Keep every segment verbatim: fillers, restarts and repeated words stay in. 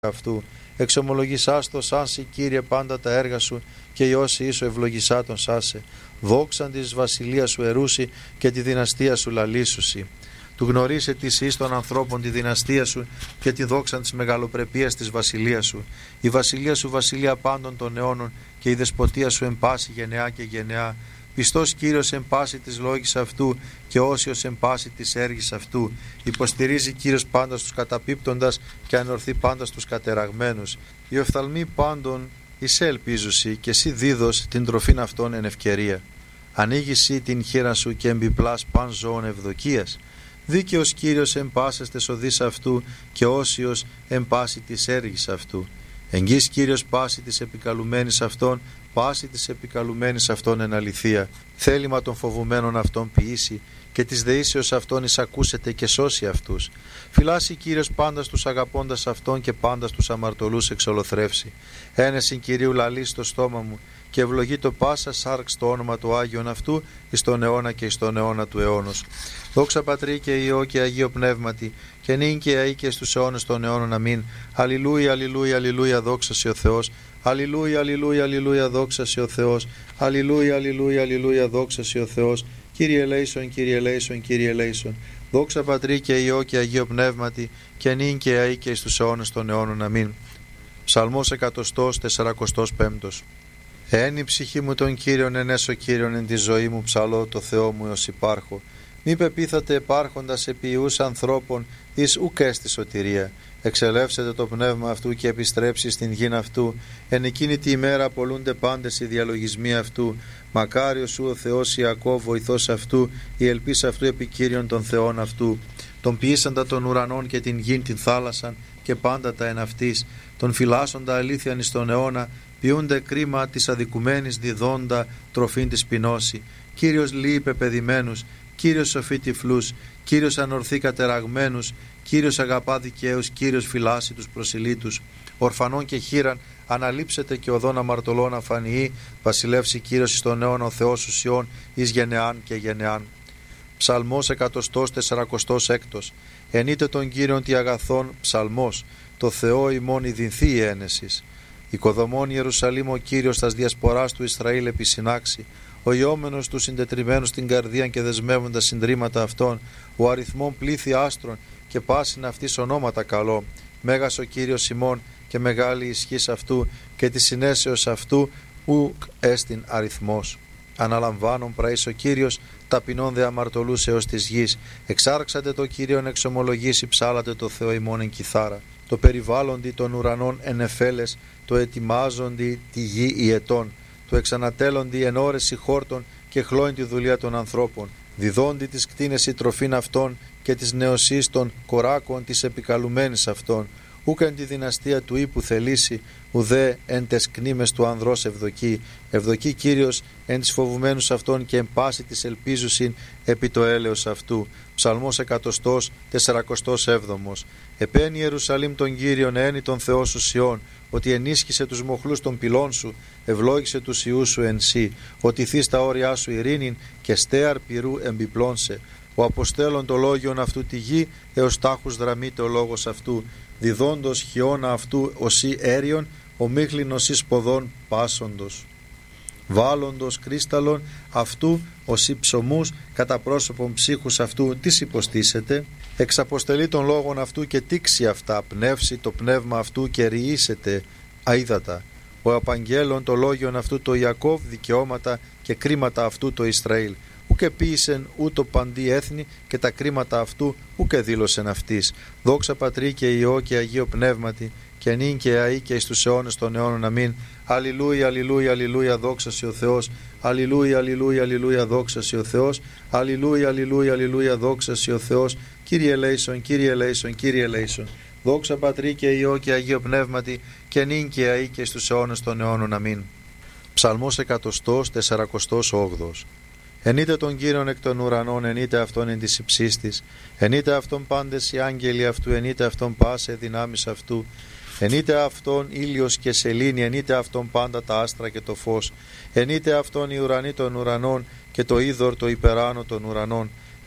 αυτού. Εξομολογησάς το σαν σοι, Κύριε, πάντα τα έργα σου, και οι όσοι ίσο ευλογησά τον σάσε. Δόξαν της βασιλείας σου ερούσι και τη δυναστεία σου λαλήσουσι. Του γνωρίσε της εις των ανθρώπων τη δυναστεία σου και τη δόξαν της μεγαλοπρεπίας της βασιλείας σου. Η βασιλεία σου βασιλεία πάντων των αιώνων και η δεσποτεία σου εν πάση γενεά και γενεά. Πιστός Κύριος εν πάση της λόγης αυτού και όσιος εν πάση της έργης αυτού. Υποστηρίζει Κύριος πάντα στους καταπίπτοντας και ανορθεί πάντα στους κατεραγμένους. Οι οφθαλμοί πάντων εισέ ελπίζουσι και εσύ δίδος την τροφήν αυτών εν ευκαιρία. Ανοίγει την χείρα σου και εμπιπλάς παν ζώων ευδοκίας. Δίκαιος Κύριος εν πάσες τες οδείς αυτού και όσιος εν πάση της έργης αυτού. Εγγύς Κύριος πάση της επικαλουμένης αυτών, πάση της επικαλουμένης αυτών εν αληθεία. Θέλημα των φοβουμένων αυτών ποιήσει και της δεήσεως αυτών εισακούσεται και σώσει αυτούς. Φυλάσει Κύριος πάντα στους αγαπώντας αυτών και πάντα στους αμαρτωλούς εξολοθρεύσει. Ένεσιν Κυρίου λαλεί στο στόμα μου και ευλογεί το πάσα σάρξ το όνομα του Άγιον αυτού εις τον αιώνα και εις τον αιώνα του αιώνος. Δόξα Πατρί και Υιό και Αγίο Πνεύματι και νυν και αεί και στους αιώνες των αιώνων. Αμήν. Αλληλούια, αλληλούια, αλληλούια, δόξα σοι ο Θεός. Αλληλούια, αλληλούια, αλληλούια, δόξα σοι ο Θεός. Αλληλούια, αλληλούια, αλληλούια, δόξα σοι ο Θεός. Κύριε ελέησον, Κύριε ελέησον, Κύριε ελέησον. Δόξα Πατρί και Υιό και Αγίο Πνεύματι και νυν και αεί και στους αιώνες των αιώνων. Αμήν. Ψαλμός εκατοστός τεσσαρακοστός πέμπτος. Εν η ψυχή μου τον Κύριον, ενέσω Κύριον εν τη ζωή μου, ψαλώ το Θεό μου ως υπάρχω. Μη πεπίθατε επάρχοντας επί ιούς ανθρώπων εις ουκ έστι σωτηρία. Εξελεύσετε το πνεύμα αυτού και επιστρέψει στην γην αυτού. Εν εκείνη τη ημέρα απολούνται πάντες οι διαλογισμοί αυτού. Μακάριος σου ο Θεός Ιακώβ, βοηθός αυτού, η ελπίς αυτού επί Κύριον των Θεών αυτού. Τον ποιήσαντα των ουρανών και την γην την θάλασσαν και πάντα τα εν αυτής. Τον φυλάσσοντα αλήθειαν εις τον αιώνα, ποιούνται κρίμα της αδικουμένης διδόντα τροφήν της πεινώση. Κύριος λύει πεπαιδημένους, Κύριος σοφεί τυφλούς, Κύριος ανορθεί κατεραγμένους, Κύριος αγαπά δικαίους, Κύριος φυλάσσει τους προσιλήτους. Ορφανών και χείραν αναλείψετε και οδόν αμαρτωλών αφανιεί, βασιλεύσει Κύριος εις τον αιώνα ο Θεός ουσιών εις γενεάν και γενεάν. Ψαλμός εκατοστός τεσσαρακοστός έκτος. Ενείτε τον Κύριον τι αγαθόν, ψαλμός, το Θεό ημών ειδυνθεί η ένεσης. Οικοδομών Ιερουσαλήμ ο Κύριος τας διασποράς του Ισραήλ επισυνάξει, ο ιόμενος του συντετριμένου στην καρδία και δεσμεύοντα συντρίμματα αυτών, ο αριθμών πλήθη άστρων και πάσιν αυτής ονόματα καλό. Μέγας ο Κύριος ημών και μεγάλη ισχύς αυτού και τη συνέσεως αυτού ουκ έστιν αριθμός. Αναλαμβάνον πραείς ο Κύριος ταπεινών δε αμαρτωλούς έως της γης. Εξάρξατε το Κύριον εξομολογήσει, ψάλατε το Θεό ημών εν κιθάρα. Το περιβάλλοντι των ουρανών εν εφέλες, το ετοιμάζοντι τη γη ιετών, το εξανατέλλοντι εν ώρεση χόρτων και χλώην τη δουλεία των ανθρώπων, διδόντι τις κτίνες η τροφήν αυτών και της νεοσύς των κοράκων της επικαλουμένης αυτών, ούκ εν τη δυναστεία του ύπου θελήσει, ουδέ εν τες κνήμες του ανδρός ευδοκεί. Ευδοκεί Κύριος εν τις φοβουμένους αυτών και εν πάση της ελπίζουσιν επί το έλεος αυτού. Ψαλμός εκατοστός τεσσαρακοστός έβδομος. Επένει Ιερουσαλήμ τον Κύριον, ένι τον Θεό σου Σιών, ότι ενίσχυσε τους μοχλούς των πυλών σου, ευλόγησε τους ιούς σου εν σύ, ότι θείς τα όρια σου ειρήνην και στέαρ πυρού εμπιπλώνσε. Ο αποστέλων το λόγιον αυτού τη γη, έως τάχους δραμείται ο λόγος αυτού, διδόντος χιώνα αυτού οσί έριον, ο μίχλινος εις ποδών πάσοντος. Βάλλοντος κρίσταλον αυτού οσί ψωμούς, κατά πρόσωπον ψύχους αυτού, τις υποστήσετε. Εξαποστελεί των λόγων αυτού και τήξει αυτά, πνεύσει το πνεύμα αυτού και ρυήσετε αίδατα. Ο απαγγέλων το λόγιον αυτού το Ιακώβ, δικαιώματα και κρίματα αυτού το Ισραήλ. Ούκε ποίησεν ούτω παντί έθνη και τα κρίματα αυτού ούκε δήλωσεν αυτής. Δόξα Πατρί και Υιό και Αγίο Πνεύματι και νυν και αεί και εις τους αιώνες των αιώνων. Αμήν. Αλληλούια, αλληλούια, αλληλούια, δόξα σοι ο Θεός. Αλληλούια, αλληλούια, αλληλούια, δόξα σοι ο Θεός. Αλληλούια, αλληλούια, αλληλούια, δόξα σοι ο Θεός. Κύριε ελέησον, Κύριε ελέησον, Κύριε ελέησον. Δόξα Πατρί και Υιό και Αγίο Πνεύματι και νυν και αεί και εις τους αιώνες των αιώνων. Αμήν. Ψαλμός εκατοστός τεσσαρακοστός όγδοος. Ενείτε τον Κύριον εκ των ουρανών, ενείτε αυτόν εν της υψής της, ενείτε αυτόν πάντες οι άγγελοι αυτού, ενείτε αυτόν πάσε δυνάμεις αυτού, ενείτε αυτόν ήλιος και σελήνη, ενείτε αυτόν πάντα τα άστρα και το φως, ενείτε αυτόν οι ουρανοί των ουρανών και το είδωρ το υπεράνω των ουρανών,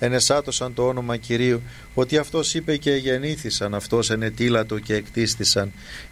ενεσάτωσαν το όνομα Κυρίου, ότι αυτός είπε και γεννήθησαν, αυτός ενετήλατο και εκτίστησαν.